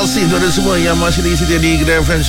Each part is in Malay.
kasih kepada semua yang masih lagi setia di Grand FM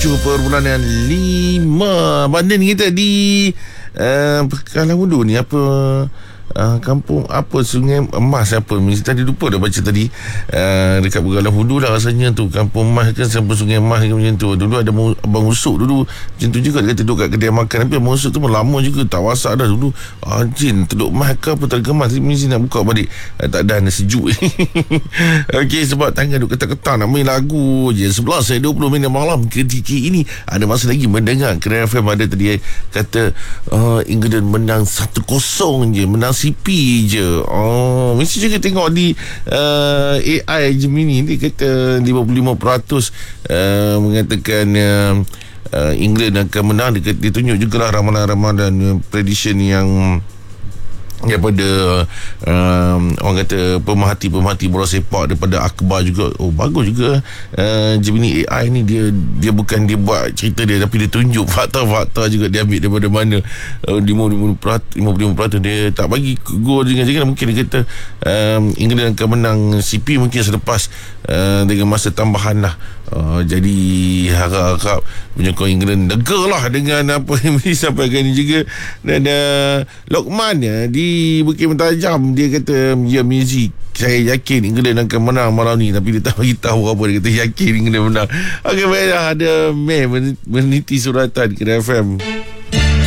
97.5. Banding kita di Pekalan Hudu ni apa, kampung apa, Sungai Emas apa, mesti tadi lupa dah baca tadi, dekat Pekalan Hudu lah rasanya tu, Kampung Emas kan, sampai Sungai Emas kan, macam tu. Dulu ada Abang Usuk dulu macam tu juga, dia kata duduk kat kedai makan, tapi Abang Usuk tu pun lama juga tak wasak dah dulu. Jin Teluk Emas ke apa, Teluk Emas mesti nak buka balik, tak ada, sejuk. Okey, sebab tanggal duk ketak-ketak nak main lagu je. 11:20 malam ketika ini ada masa lagi mendengar Keren FM. Ada tadi kata England menang 1-0 je, menang CP je. Mesti juga tengok di AI Gemini ni, kata 55% mengatakan England akan menang. Dia tunjuk jugalah ramalan-ramalan prediction yang daripada orang kata pemerhati bola sepak daripada akhbar juga. Bagus juga. Gemini AI ni dia bukan dia buat cerita dia, tapi dia tunjuk fakta-fakta juga, dia ambil daripada mana. 55% dia tak bagi gol dengan mungkin dia kata England akan menang CP mungkin selepas dengan masa tambahan lah. Jadi harap-harap penyokong England lega lah dengan apa yang disampaikan ni juga. Dan Lokman di Bukit Mentajam, dia kata ya Mizi, saya yakin England akan menang malam ni, tapi dia tak beritahu apa, dia kata yakin England menang. Okey, baiklah, ada Meh meniti suratan Kena FM.